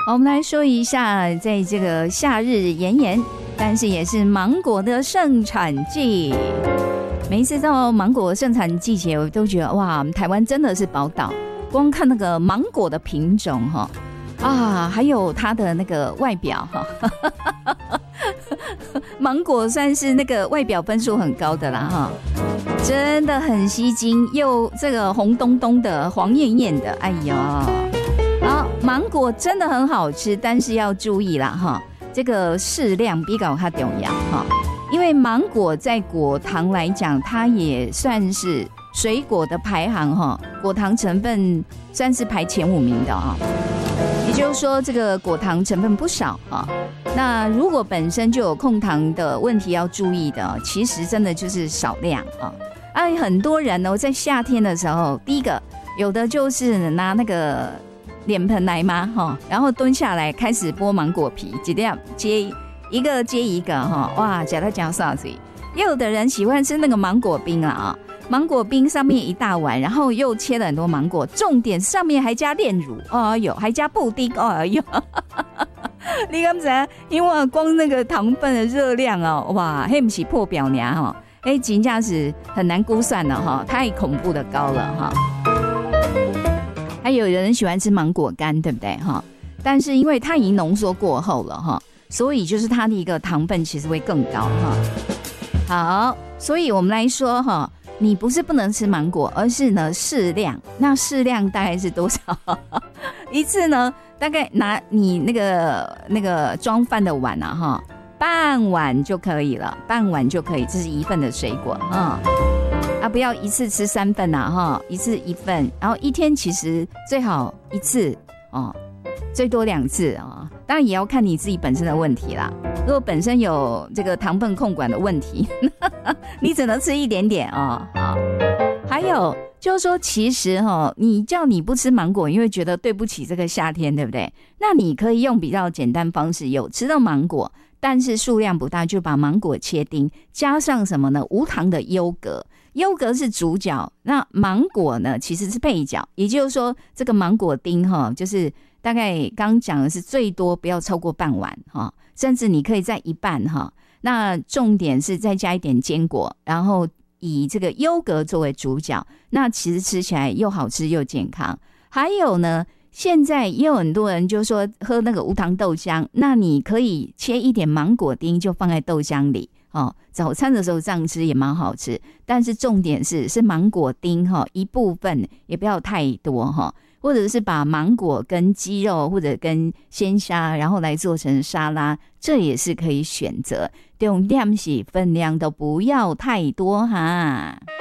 我们来说一下，在这个夏日炎炎，但是也是芒果的盛产季。每一次到芒果盛产季节，我都觉得哇，台湾真的是宝岛。光看那个芒果的品种还有它的那个外表芒果算是那个外表分数很高的啦真的很吸睛，又这个红咚咚的、黄艳艳的，哎呀！好，芒果真的很好吃，但是要注意啦这个适量比较重要因为芒果在果糖来讲，它也算是水果的排行果糖成分算是排前5名的也就是说这个果糖成分不少那如果本身就有控糖的问题要注意的，其实真的就是少量很多人在夏天的时候，第一个有的就是拿那个脸盆来嘛然后蹲下来开始剥芒果皮，尽量接一个接一个哇，吃到讲啥子？也有的人喜欢吃那个芒果冰芒果冰上面一大碗，然后又切了很多芒果，重点上面还加炼乳，还加布丁，你敢知？因为光那个糖分的热量哇，那不是破表呢真的是很难估算了太恐怖的高了还有人喜欢吃芒果干，对不对但是因为它已经浓缩过后了所以就是它的一个糖分其实会更高好，所以我们来说你不是不能吃芒果，而是呢适量。那适量大概是多少？一次呢大概拿你那个装饭的碗半碗就可以了，半碗就可以，这是1份的水果不要一次吃3份一次1份，然后一天其实最好1次最多2次当然也要看你自己本身的问题啦。如果本身有这个糖分控管的问题你只能吃一点点好，还有就是说其实你叫你不吃芒果，因为觉得对不起这个夏天，对不对？那你可以用比较简单方式，有吃到芒果但是数量不大，就把芒果切丁，加上什么呢？无糖的优格，优格是主角，那芒果呢其实是配角。也就是说这个芒果丁就是大概刚讲的是最多不要超过半碗甚至你可以在一半那重点是再加一点坚果，然后以这个优格作为主角，那其实吃起来又好吃又健康。还有呢，现在也有很多人就说喝那个无糖豆浆，那你可以切一点芒果丁就放在豆浆里早餐的时候这样吃也蛮好吃。但是重点是芒果丁一部分，也不要太多或者是把芒果跟鸡肉或者跟鲜虾然后来做成沙拉，这也是可以选择。重点是分量都不要太多